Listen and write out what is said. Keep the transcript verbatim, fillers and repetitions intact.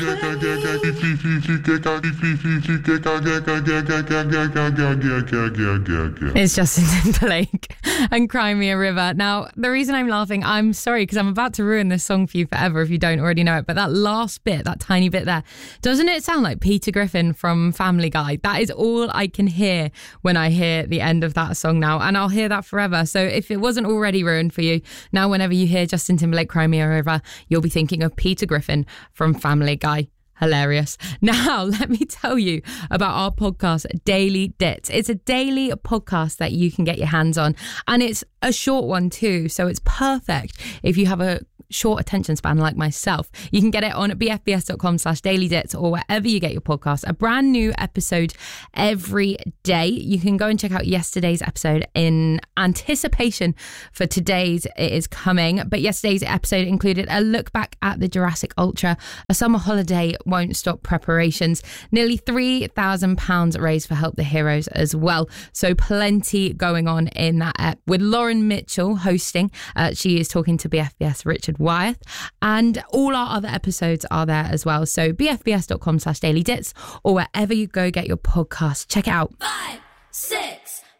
It's Justin Timberlake and Cry Me a River. Now, the reason I'm laughing, I'm sorry, because I'm about to ruin this song for you forever if you don't already know it, but that last bit, that tiny bit there, doesn't it sound like Peter Griffin from Family Guy? That is all I can hear when I hear the end of that song now, and I'll hear that forever. So if it wasn't already ruined for you, now whenever you hear Justin Timberlake Cry Me a River, you'll be thinking of Peter Griffin from Family Guy. Hilarious. Now, let me tell you about our podcast, Daily Dits. It's a daily podcast that you can get your hands on, and it's a short one too, so it's perfect if you have a short attention span like myself. You can get it on bfbs.com slash daily dits or wherever you get your podcast. A brand new episode every day. You can go and check out yesterday's episode in anticipation for today's. It is coming. But yesterday's episode included a look back at the Jurassic Ultra, a summer holiday won't stop preparations, nearly three thousand pounds raised for Help the Heroes as well. So plenty going on in that ep. With Lauren Mitchell hosting. Uh, she is talking to B F B S Richard Wyeth, and all our other episodes are there as well. So bfbs.com slash daily dits or wherever you go get your podcast. Check it out. Five, six.